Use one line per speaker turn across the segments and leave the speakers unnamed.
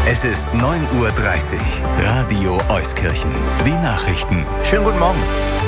Es ist 9:30 Uhr. Radio Euskirchen. Die Nachrichten.
Schönen guten Morgen.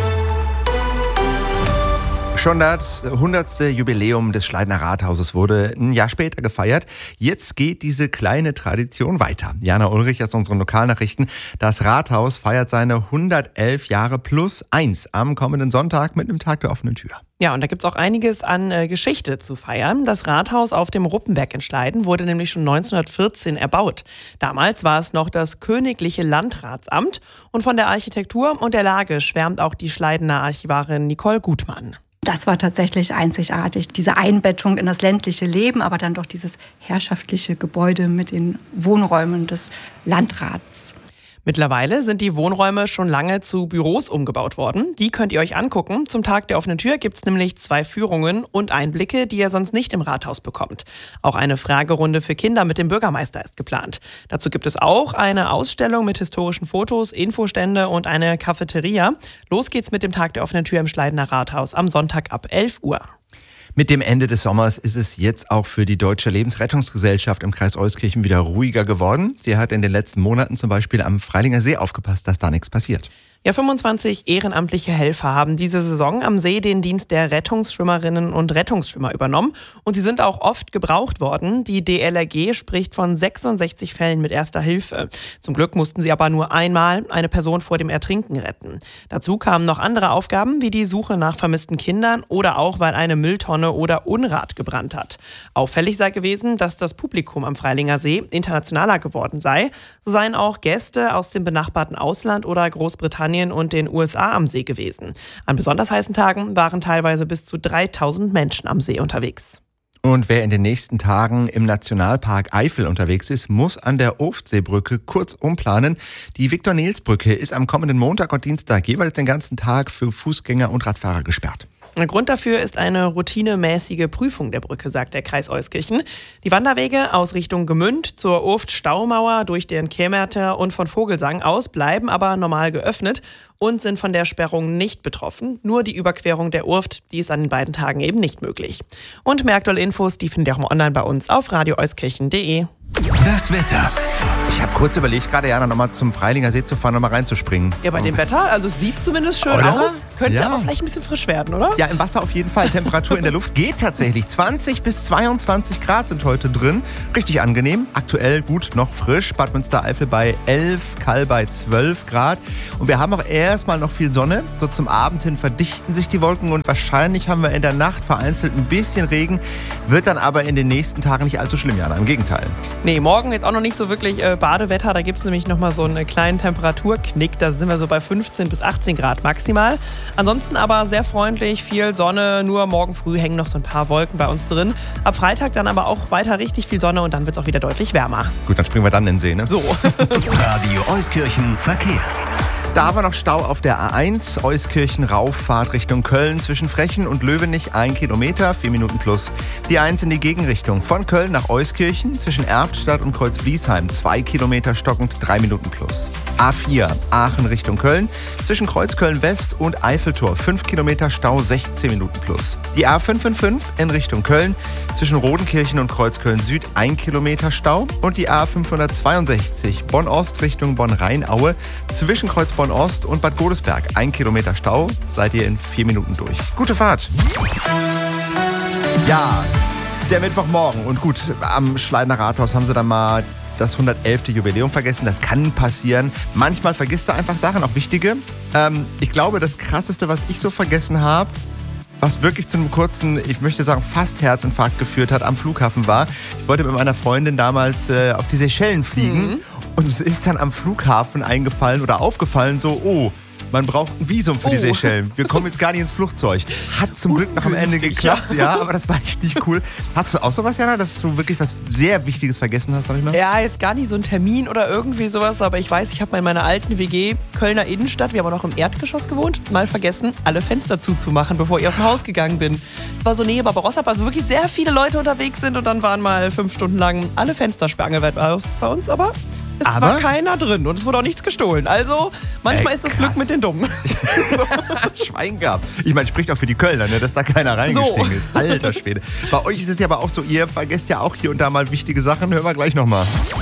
Schon das 100. Jubiläum des Schleidener Rathauses wurde ein Jahr später gefeiert. Jetzt geht diese kleine Tradition weiter. Jana Ulrich aus unseren Lokalnachrichten. Das Rathaus feiert seine 111 Jahre plus 1 am kommenden Sonntag mit einem Tag der offenen Tür.
Ja, und da gibt's auch einiges an Geschichte zu feiern. Das Rathaus auf dem Ruppenberg in Schleiden wurde nämlich schon 1914 erbaut. Damals war es noch das Königliche Landratsamt. Und von der Architektur und der Lage schwärmt auch die Schleidener Archivarin Nicole Gutmann.
Das war tatsächlich einzigartig, diese Einbettung in das ländliche Leben, aber dann doch dieses herrschaftliche Gebäude mit den Wohnräumen des Landrats.
Mittlerweile sind die Wohnräume schon lange zu Büros umgebaut worden. Die könnt ihr euch angucken. Zum Tag der offenen Tür gibt's nämlich 2 Führungen und Einblicke, die ihr sonst nicht im Rathaus bekommt. Auch eine Fragerunde für Kinder mit dem Bürgermeister ist geplant. Dazu gibt es auch eine Ausstellung mit historischen Fotos, Infostände und eine Cafeteria. Los geht's mit dem Tag der offenen Tür im Schleidener Rathaus am Sonntag ab 11 Uhr.
Mit dem Ende des Sommers ist es jetzt auch für die Deutsche Lebensrettungsgesellschaft im Kreis Euskirchen wieder ruhiger geworden. Sie hat in den letzten Monaten zum Beispiel am Freilinger See aufgepasst, dass da nichts passiert.
Ja, 25 ehrenamtliche Helfer haben diese Saison am See den Dienst der Rettungsschwimmerinnen und Rettungsschwimmer übernommen. Und sie sind auch oft gebraucht worden. Die DLRG spricht von 66 Fällen mit erster Hilfe. Zum Glück mussten sie aber nur einmal eine Person vor dem Ertrinken retten. Dazu kamen noch andere Aufgaben, wie die Suche nach vermissten Kindern oder auch, weil eine Mülltonne oder Unrat gebrannt hat. Auffällig sei gewesen, dass das Publikum am Freilinger See internationaler geworden sei. So seien auch Gäste aus dem benachbarten Ausland oder Großbritannien und den USA am See gewesen. An besonders heißen Tagen waren teilweise bis zu 3000 Menschen am See unterwegs.
Und wer in den nächsten Tagen im Nationalpark Eifel unterwegs ist, muss an der Ofdseebrücke kurz umplanen. Die Viktor-Nils-Brücke ist am kommenden Montag und Dienstag jeweils den ganzen Tag für Fußgänger und Radfahrer gesperrt.
Der Grund dafür ist eine routinemäßige Prüfung der Brücke, sagt der Kreis Euskirchen. Die Wanderwege aus Richtung Gemünd zur Urft-Staumauer durch den Kehrmärter und von Vogelsang aus bleiben aber normal geöffnet und sind von der Sperrung nicht betroffen. Nur die Überquerung der Urft, die ist an den beiden Tagen eben nicht möglich. Und mehr aktuelle Infos, die findet ihr auch mal online bei uns auf radioeuskirchen.de.
Das Wetter.
Ich habe kurz überlegt, gerade Jana nochmal zum Freilinger See zu fahren, nochmal reinzuspringen.
Ja, bei dem Wetter, also es sieht zumindest schön aus. Könnte aber vielleicht ein bisschen frisch werden, oder?
Ja, im Wasser auf jeden Fall. Temperatur in der Luft geht tatsächlich. 20 bis 22 Grad sind heute drin. Richtig angenehm. Aktuell gut noch frisch. Bad Münstereifel bei 11, Kall bei 12 Grad. Und wir haben auch erstmal noch viel Sonne. So zum Abend hin verdichten sich die Wolken und wahrscheinlich haben wir in der Nacht vereinzelt ein bisschen Regen. Wird dann aber in den nächsten Tagen nicht allzu schlimm, Jana. Im Gegenteil.
Nee, morgen jetzt auch noch nicht so wirklich Badewetter. Da gibt es nämlich nochmal so einen kleinen Temperaturknick. Da sind wir so bei 15 bis 18 Grad maximal. Ansonsten aber sehr freundlich, viel Sonne. Nur morgen früh hängen noch so ein paar Wolken bei uns drin. Ab Freitag dann aber auch weiter richtig viel Sonne und dann wird es auch wieder deutlich wärmer.
Gut, dann springen wir dann in den See, ne?
So.
Radio Euskirchen Verkehr.
Da haben wir noch Stau auf der A1, Euskirchen Rauffahrt Richtung Köln zwischen Frechen und Löwenich 1 Kilometer, 4 Minuten plus. Die 1 in die Gegenrichtung von Köln nach Euskirchen zwischen Erftstadt und Kreuzbliesheim 2 Kilometer stockend, 3 Minuten plus. A4 Aachen Richtung Köln zwischen Kreuzköln West und Eiffeltor 5 Kilometer Stau, 16 Minuten plus. Die A555 in Richtung Köln zwischen Rodenkirchen und Kreuzköln Süd 1 Kilometer Stau und die A562 Bonn-Ost Richtung Bonn-Rheinaue zwischen Kreuzbonn-Ost und Bad Godesberg 1 Kilometer Stau, seid ihr in 4 Minuten durch. Gute Fahrt! Ja, der Mittwochmorgen und gut, am Schleidener Rathaus haben sie dann mal das 111. Jubiläum vergessen. Das kann passieren. Manchmal vergisst du einfach Sachen, auch wichtige. Ich glaube, das Krasseste, was ich so vergessen habe, was wirklich zu einem kurzen, ich möchte sagen, fast Herzinfarkt geführt hat am Flughafen war. Ich wollte mit meiner Freundin damals auf die Seychellen fliegen und es ist dann am Flughafen eingefallen oder aufgefallen so, oh, man braucht ein Visum für die Seychellen. Wir kommen jetzt gar nicht ins Flugzeug. Hat zum Glück noch am Ende geklappt, ja, aber das war echt nicht cool. Hattest du auch sowas, Jana, dass du wirklich was sehr Wichtiges vergessen hast, sag ich mal?
Ja, jetzt gar nicht so ein Termin oder irgendwie sowas, aber ich weiß, ich habe mal in meiner alten WG Kölner Innenstadt, wir haben auch noch im Erdgeschoss gewohnt, mal vergessen, alle Fenster zuzumachen, bevor ich aus dem Haus gegangen bin. Es war so Nähe Barbarossa, also wirklich sehr viele Leute unterwegs sind und dann waren mal 5 Stunden lang alle Fenster sperrangelweit bei uns, aber es war keiner drin und es wurde auch nichts gestohlen. Also, manchmal ist das Glück mit den Dummen.
Schwein gehabt. Ich meine, spricht auch für die Kölner, ne, dass da keiner reingestiegen ist. Alter Schwede. Bei euch ist es ja aber auch so, ihr vergesst ja auch hier und da mal wichtige Sachen. Hören wir gleich nochmal.